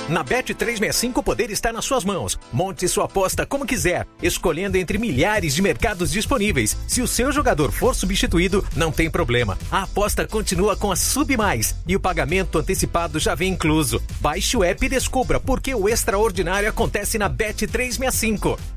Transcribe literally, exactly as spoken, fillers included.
Na Bet trezentos e sessenta e cinco o poder está nas suas mãos. Monte sua aposta como quiser, escolhendo entre milhares de mercados disponíveis. Se o seu jogador for substituído, não tem problema. A aposta continua com a Sub Mais e o pagamento antecipado já vem incluso. Baixe o app e descubra por que o extraordinário acontece na Bet trezentos e sessenta e cinco.